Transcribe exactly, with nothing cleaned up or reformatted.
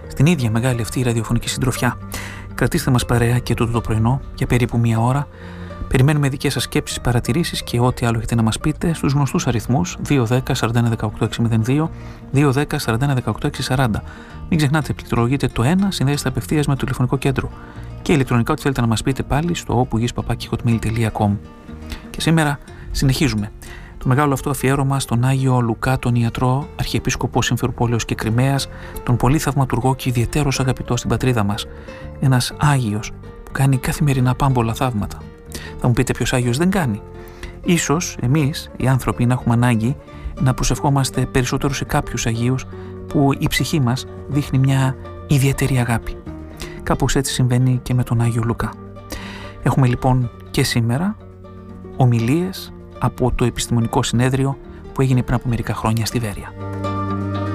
στην ίδια μεγάλη αυτή ραδιοφωνική συντροφιά. Κρατήστε μας παρέα και τούτο το πρωινό για περίπου μία ώρα. Περιμένουμε δικές σας σκέψεις, παρατηρήσεις και ό,τι άλλο έχετε να μας πείτε στους γνωστούς αριθμούς δύο ένα μηδέν σαράντα ένα δεκαοκτώ έξι μηδέν δύο, δύο ένα μηδέν σαράντα ένα δεκαοκτώ έξι σαράντα. Μην ξεχνάτε, πληκτρολογείτε το ένα, συνδέεστε απευθείας με το τηλεφωνικό κέντρο. Και ηλεκτρονικά ό,τι θέλετε να μας πείτε πάλι στο opougis παπάκι hotmail τελεία com. Και σήμερα συνεχίζουμε το μεγάλο αυτό αφιέρωμα στον Άγιο Λουκά, τον ιατρό, αρχιεπίσκοπο Συμφεροπόλεως και Κριμαίας, τον πολύ θαυματουργό και ιδιαιτέρως αγαπητό στην πατρίδα μας. Ένας Άγιος που κάνει καθημερινά πάμπολα θαύματα. Θα μου πείτε ποιος Άγιος δεν κάνει. Ίσως εμείς οι άνθρωποι να έχουμε ανάγκη να προσευχόμαστε περισσότερο σε κάποιους Αγίους που η ψυχή μας δείχνει μια ιδιαίτερη αγάπη. Κάπως έτσι συμβαίνει και με τον Άγιο Λουκά. Έχουμε λοιπόν και σήμερα ομιλίες από το επιστημονικό συνέδριο που έγινε πριν από μερικά χρόνια στη Βέρεια.